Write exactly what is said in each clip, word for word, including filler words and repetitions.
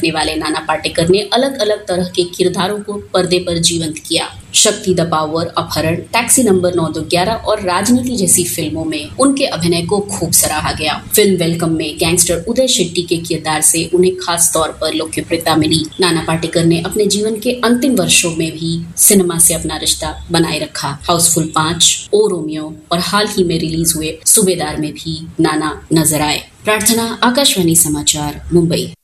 रखने वाले नाना पाटेकर ने अलग अलग तरह के किरदारों को पर्दे पर जीवंत किया। शक्ति, द पावर, अपहरण, टैक्सी नंबर नौ दो ग्यारह और राजनीति जैसी फिल्मों में उनके अभिनय को खूब सराहा गया। फिल्म वेलकम में गैंगस्टर उदय शेट्टी के किरदार से उन्हें खास तौर पर लोकप्रियता मिली। नाना पाटेकर ने अपने जीवन के अंतिम वर्षों में भी सिनेमा से अपना रिश्ता बनाए रखा। हाउसफुल पांच, ओ रोमियो और हाल ही में रिलीज हुए सूबेदार में भी नाना नजर आए। प्रार्थना, आकाशवाणी समाचार, मुंबई।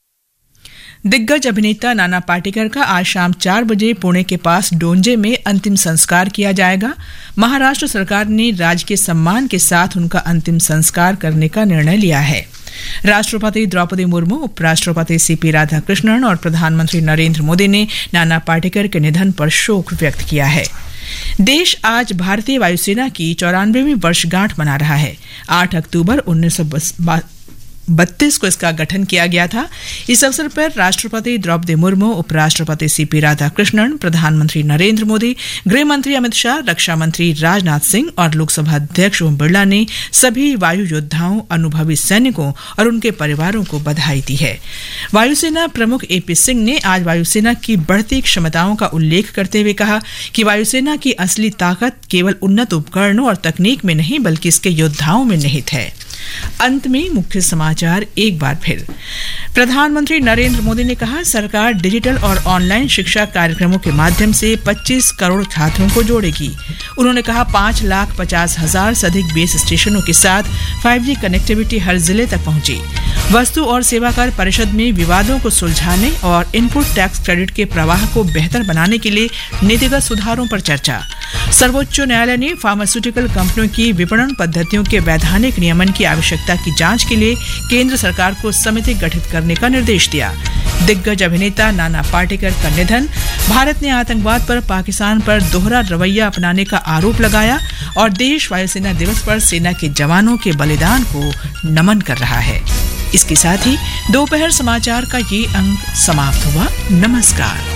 दिग्गज अभिनेता नाना पाटेकर का आज शाम चार बजे पुणे के पास डोंजे में अंतिम संस्कार किया जाएगा। महाराष्ट्र सरकार ने राजकीय सम्मान के साथ उनका अंतिम संस्कार करने का निर्णय लिया है। राष्ट्रपति द्रौपदी मुर्मू, उपराष्ट्रपति सीपी राधाकृष्णन और प्रधानमंत्री नरेंद्र मोदी ने नाना पाटेकर के निधन पर शोक व्यक्त किया है। देश आज भारतीय वायुसेना की चौरानवेवीं वर्षगांठ मना रहा है। आठ अक्टूबर उन्नीस सौ बत्तीस को इसका गठन किया गया था। इस अवसर पर राष्ट्रपति द्रौपदी मुर्मू, उपराष्ट्रपति सीपी राधाकृष्णन, प्रधानमंत्री नरेंद्र मोदी, गृह मंत्री अमित शाह, रक्षा मंत्री राजनाथ सिंह और लोकसभा अध्यक्ष ओम बिरला ने सभी वायु योद्धाओं, अनुभवी सैनिकों और उनके परिवारों को बधाई दी है। वायुसेना प्रमुख एपी सिंह ने आज वायुसेना की बढ़ती क्षमताओं का उल्लेख करते हुए कहा कि वायुसेना की असली ताकत केवल उन्नत उपकरणों और तकनीक में नहीं बल्कि इसके योद्धाओं में निहित है। अंत में मुख्य समाचार एक बार फिर। प्रधानमंत्री नरेंद्र मोदी ने कहा, सरकार डिजिटल और ऑनलाइन शिक्षा कार्यक्रमों के माध्यम से पच्चीस करोड़ छात्रों को जोड़ेगी। उन्होंने कहा, पांच लाख पचास हजार से अधिक बेस स्टेशनों के साथ फाइव जी कनेक्टिविटी हर जिले तक पहुंची। वस्तु और सेवा कर परिषद में विवादों को सुलझाने और इनपुट टैक्स क्रेडिट के प्रवाह को बेहतर बनाने के लिए नीतिगत सुधारों पर चर्चा। सर्वोच्च न्यायालय ने फार्मास्यूटिकल कंपनियों की विपणन पद्धतियों के वैधानिक नियमन की आवश्यकता की जांच के लिए केंद्र सरकार को समिति गठित करने का निर्देश दिया। दिग्गज अभिनेता नाना पाटेकर का निधन। भारत ने आतंकवाद पर पाकिस्तान पर दोहरा रवैया अपनाने का आरोप लगाया और देश वायुसेना दिवस पर सेना के जवानों के बलिदान को नमन कर रहा है। इसके साथ ही दोपहर समाचार का ये अंक समाप्त हुआ। नमस्कार।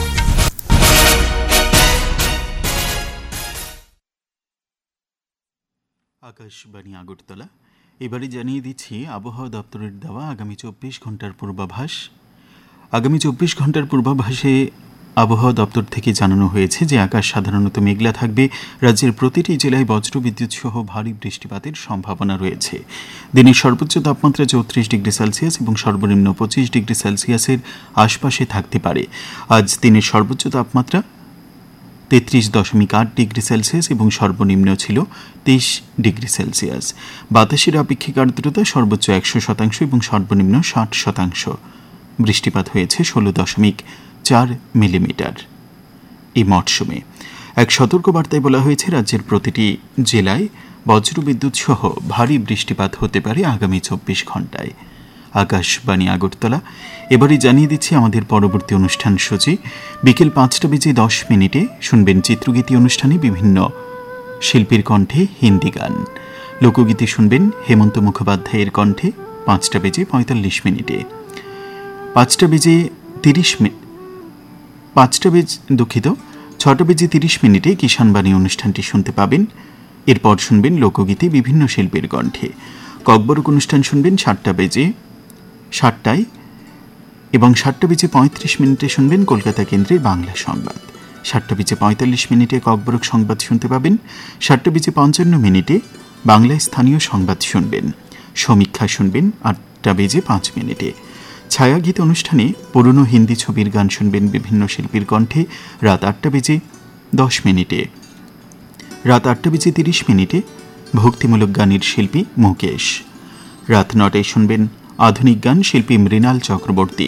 आकाशवाणी আগরতলা। এবারে জানিয়ে দিচ্ছি আবহাওয়া দপ্তরের দেওয়া আগামী চব্বিশ ঘন্টার পূর্বাভাস। আগামী চব্বিশ ঘন্টার পূর্বাভাসে আবহাওয়া দপ্তর থেকে জানানো হয়েছে যে আকাশ সাধারণত মেঘলা থাকবে। রাজ্যের প্রতিটি জেলায় বজ্রবিদ্যুৎ সহ ভারী বৃষ্টিপাতের সম্ভাবনা রয়েছে। দিনের সর্বোচ্চ তাপমাত্রা চৌত্রিশ ডিগ্রি সেলসিয়াস এবং সর্বনিম্ন পঁচিশ ডিগ্রি সেলসিয়াসের আশপাশে থাকতে পারে। আজ দিনের সর্বোচ্চ তাপমাত্রা তেত্রিশ দশমিক আট ডিগ্রি সেলসিয়াস এবং সর্বনিম্ন ছিল তেইশ ডিগ্রি সেলসিয়াস। বাতাসের আপেক্ষিক আর্দ্রতা সর্বোচ্চ একশো শতাংশ এবং সর্বনিম্ন ষাট শতাংশ। বৃষ্টিপাত হয়েছে ষোলো দশমিক চার মিলিমিটার। এই মরশুমে এক সতর্কবার্তায় বলা হয়েছে রাজ্যের প্রতিটি জেলায় বজ্রবিদ্যুৎ সহ ভারী বৃষ্টিপাত হতে পারে আগামী চব্বিশ ঘন্টায়। আকাশবাণী আগরতলা। এবারে জানিয়ে দিচ্ছি আমাদের পরবর্তী অনুষ্ঠান সূচি। বিকেল পাঁচটা বেজে দশ মিনিটে শুনবেন চিত্রগীতি অনুষ্ঠানে বিভিন্ন শিল্পীর কণ্ঠে হিন্দি গান। লোকগীতি শুনবেন হেমন্ত মুখোপাধ্যায়ের কণ্ঠে পাঁচটা বেজে পঁয়তাল্লিশ মিনিটে। পাঁচটা বেজে তিরিশ মিনিট পাঁচটা বেজে দুঃখিত ছটা বেজে তিরিশ মিনিটে কিষাণবাণী অনুষ্ঠানটি শুনতে পাবেন। এরপর শুনবেন লোকগীতি বিভিন্ন শিল্পীর কণ্ঠে। ককবরক অনুষ্ঠান শুনবেন সাতটা বেজে সাতটায় এবং সাতটা বেজে পঁয়ত্রিশ মিনিটে শুনবেন কলকাতা কেন্দ্রের বাংলা সংবাদ। সাতটা বেজে পঁয়তাল্লিশ মিনিটে ককবরক সংবাদ শুনতে পাবেন। সাতটা বেজে পঞ্চান্ন মিনিটে বাংলায় স্থানীয় সংবাদ শুনবেন। সমীক্ষা শুনবেন আটটা বেজে পাঁচ মিনিটে। ছায়াগীত অনুষ্ঠানে পুরনো হিন্দি ছবির গান শুনবেন বিভিন্ন শিল্পীর কণ্ঠে রাত আটটা বেজে দশ মিনিটে। রাত আটটা বেজে তিরিশ মিনিটে ভক্তিমূলক গানের শিল্পী মুকেশ। রাত নটায় শুনবেন আধুনিক গান শিল্পী মৃণাল চক্রবর্তী।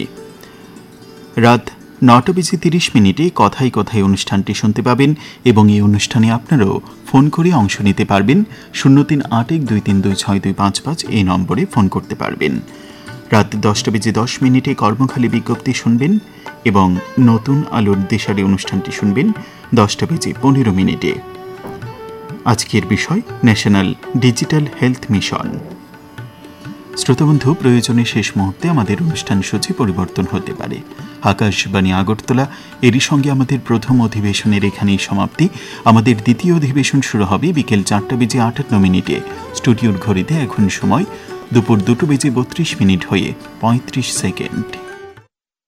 রাত নটা বেজে তিরিশ মিনিটে কথায় কথায় অনুষ্ঠানটি শুনতে পাবেন এবং এই অনুষ্ঠানে আপনারাও ফোন করে অংশ নিতে পারবেন। শূন্য তিন আট এক দুই তিন দুই ছয় দুই পাঁচ পাঁচ এই নম্বরে ফোন করতে পারবেন। রাত দশটা বেজে দশ মিনিটে কর্মখালী বিজ্ঞপ্তি শুনবেন এবং নতুন আলোর দিশারি অনুষ্ঠানটি শুনবেন দশটা বেজে পনেরো মিনিটে। আজকের বিষয় ন্যাশনাল ডিজিটাল হেলথ মিশন। শ্রোতাবন্ধু, প্রয়োজনে শেষ মুহূর্তে আমাদের অনুষ্ঠান সূচি পরিবর্তন হতে পারে। আকাশবাণী আগরতলা। এরই সঙ্গে আমাদের প্রথম অধিবেশনের এখানেই সমাপ্তি। আমাদের দ্বিতীয় অধিবেশন শুরু হবে বিকেল চারটা বেজে আটান্ন মিনিটে। স্টুডিওর ঘড়িতে এখন সময় দুপুর দুটো বেজে বত্রিশ মিনিট হয়ে পঁয়ত্রিশ সেকেন্ড।